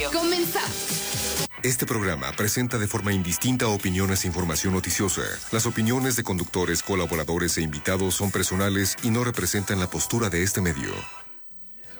Comenzamos. Este programa presenta de forma indistinta opiniones e información noticiosa. Las opiniones de conductores, colaboradores e invitados son personales y no representan la postura de este medio.